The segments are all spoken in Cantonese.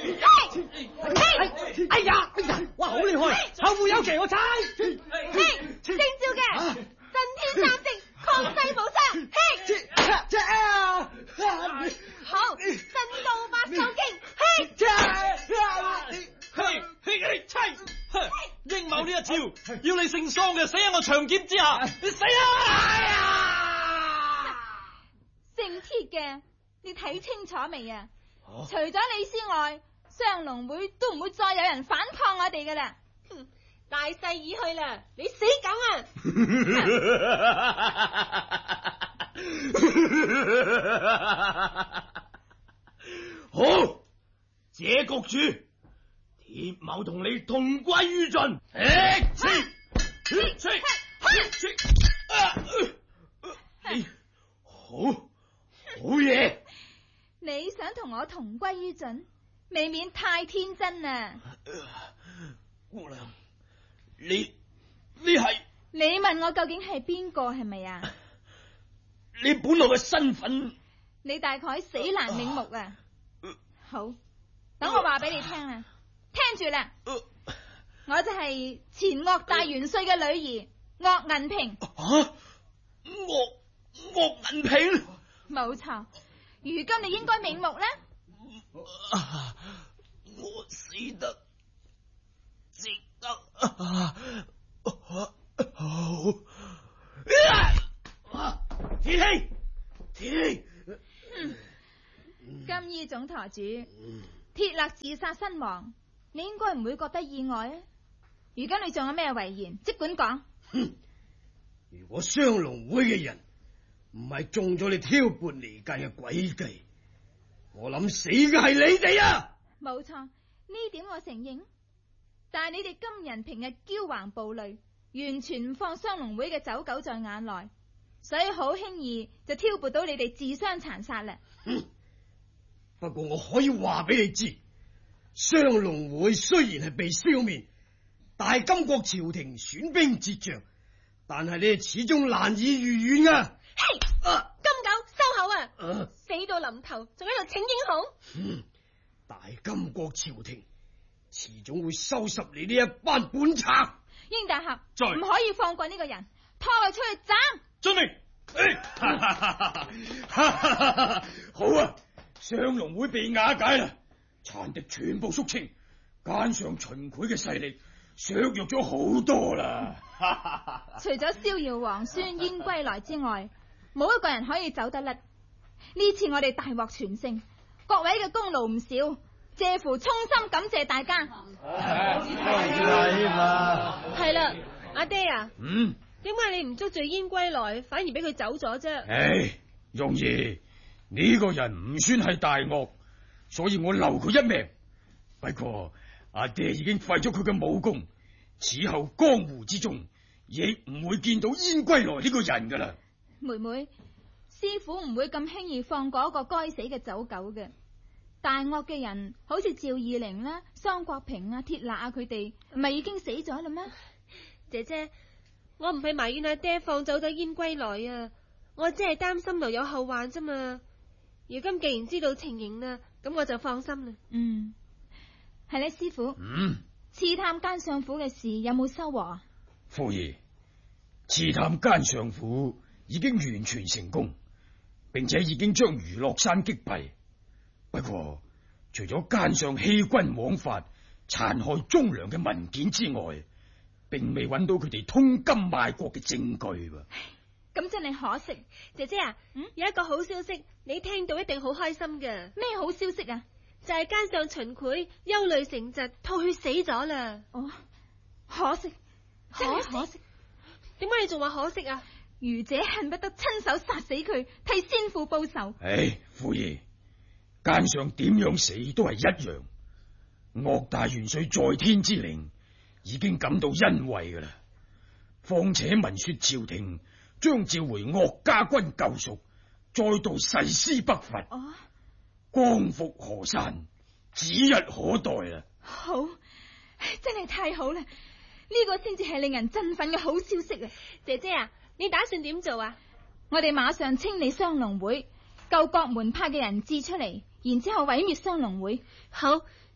哎呀，哇，好厲害！後父有騎，我猜。 正照嘅，震天三式，抗世無雙。好，震道八獸經。 英某呢一招，要你姓桑嘅死喺我長劍之下，你死啊！ 姓鐵嘅，你睇清楚未啊？除咗你之外，雙龍會都唔會再有人反抗我哋噶啦。大勢已去啦，你死梗啊！ 好，這局主鐵某同你同歸於盡。你好嘢！ 你想同我同歸於盡，未免太天真啦。 姑娘，你係？ 你問我究竟係邊個係咪啊？ 你本來嘅身份， 你大概死難領目啊！好，等我話俾你聽啦，聽住啦，我就係前岳大元帥嘅女兒岳銀平。 岳銀平？ 冇錯，如今你應該瞑目啦。 我死得值得好。鐵氣， 金衣總舵主鐵勒自殺身亡，你應該唔會覺得意外啊？如今你仲有咩遺言，即管講。 如果雙龍會嘅人唔係中咗你挑撥離間嘅詭計，我諗死嘅係你哋啊！ 冇錯，呢點我承認，但係你哋今人平日驕橫暴戾，完全唔放雙龍會嘅走狗在眼內，所以好輕易就挑撥到你哋自相殘殺啦。 不過我可以話俾你知，雙龍會雖然係被消滅，大金國朝廷損兵折將，但係你哋始終難以如願啊！ 嘿，金狗收口啊！死到臨頭仲喺度請英雄。 大金國朝廷遲早會收拾你呢一班本賊。 英大俠， 在唔可以放過呢個人，拖佢出去斬。 遵命。 好啊，雙龍會被瓦解啦，殘敵全部肅清，奸上秦檜嘅勢力削弱咗好多啦。 除咗逍遙王孫燕歸來之外，冇一個人可以走得甩。呢次我哋大獲全勝，各位嘅功勞唔少，謝乎衷心感謝大家。 係啦，阿爹啊，點解你唔捉住燕歸來，反而俾佢走咗啫？ 唉，容兒呢個人唔算係大惡，所以我留佢一命。不過阿爹已經廢咗佢嘅武功，此後江湖之中亦唔會見到燕歸來呢個人噶啦。 妹妹，師傅唔會咁輕易放過一個該死嘅走狗嘅。大惡嘅人好似趙二玲啦、桑國平啊、鐵勒啊，佢哋唔係已經死咗啦咩？ 姐姐，我唔係埋怨阿爹放走咗燕歸來啊，我只係擔心留有後患啫嘛。如今既然知道情形啦，咁我就放心啦。 係咧，師傅。刺探奸相府嘅事有冇收穫啊？ 夫兒，刺探奸相府已經完全成功，並且已經將娛樂山擊斃。不過除咗奸相欺君枉法、殘害忠良嘅文件之外，並未揾到佢哋通金賣國嘅證據喎。 咁真係可惜。 姐姐啊，有一個好消息，你聽到一定好開心嘅。 咩好消息啊？ 就係奸相秦檜憂慮成疾，吐血死咗啦。 可惜，真係可惜。 點解你仲話可惜啊？ 愚者恨不得親手殺死佢，替先父報仇。 唉，夫爺，奸相點樣死都係一樣。岳大元帥在天之靈已經感到欣慰噶啦。況且聞說朝廷將召回岳家軍舊屬，再度誓師北伐。光復河山，指日可待啦！ 好，真係太好啦！呢個先至係令人振奮嘅好消息啊！ 姐姐啊，你打算點做啊？ 我哋馬上清理雙龍會，救各門派嘅人質出嚟，然之後毀滅雙龍會。 好，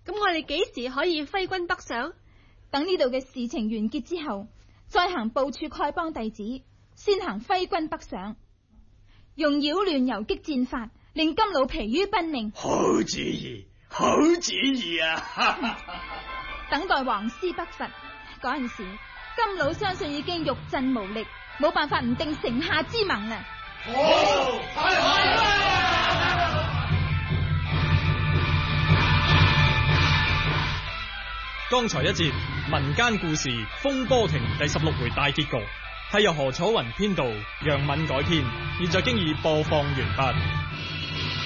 咁我哋幾時可以揮軍北上？ 等呢度嘅事情完結之後，再行部署丐幫弟子，先行揮軍北上，用擾亂游擊戰法，令金老疲於奔命。 好主意，好主意啊！ 等待黃師北伐嗰陣時，金老相信已經肉陣無力，冇辦法唔定城下之盟啦。 好，係！ 剛才一節民間故事《風波亭》第16回大結局，係由何楚雲編導，楊敏改編，現在經已播放完畢。